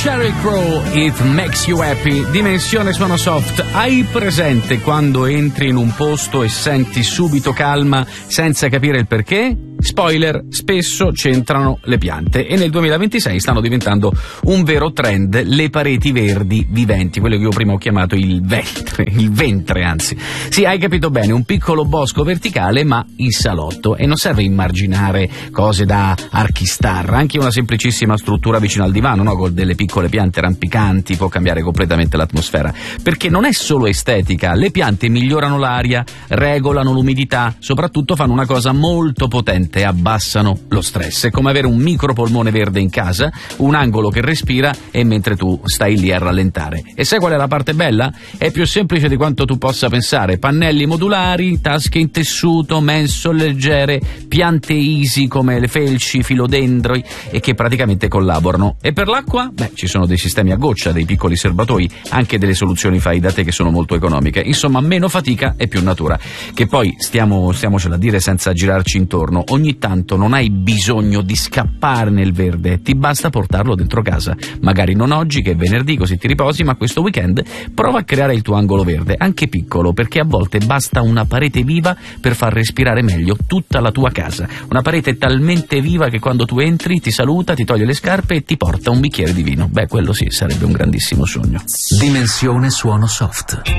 Sheryl Crow, It Makes You Happy, Dimensione Suono Soft. Hai presente quando entri in un posto e senti subito calma senza capire il perché? Spoiler, spesso c'entrano le piante e nel 2026 stanno diventando un vero trend le pareti verdi viventi, quello che io prima ho chiamato il ventre anzi. Sì, hai capito bene, un piccolo bosco verticale ma in salotto, e non serve immaginare cose da archistar, anche una semplicissima struttura vicino al divano, no? Con delle piccole piante rampicanti può cambiare completamente l'atmosfera, perché non è solo estetica, le piante migliorano l'aria, regolano l'umidità, soprattutto fanno una cosa molto potente: abbassano lo stress. È come avere un micropolmone verde in casa, un angolo che respira e mentre tu stai lì a rallentare. E sai qual è la parte bella? È più semplice di quanto tu possa pensare. Pannelli modulari, tasche in tessuto, mensole leggere, piante easy come le felci, filodendroi, e che praticamente collaborano. E per l'acqua? Beh, ci sono dei sistemi a goccia, dei piccoli serbatoi, anche delle soluzioni fai da te che sono molto economiche. Insomma, meno fatica e più natura. Che poi stiamocela a dire senza girarci intorno, ogni tanto non hai bisogno di scappare nel verde, ti basta portarlo dentro casa. Magari non oggi che è venerdì così ti riposi, ma questo weekend prova a creare il tuo angolo verde, anche piccolo, perché a volte basta una parete viva per far respirare meglio tutta la tua casa. Una parete talmente viva che quando tu entri ti saluta, ti toglie le scarpe e ti porta un bicchiere di vino. Beh, quello sì, sarebbe un grandissimo sogno. Dimensione Suono Soft.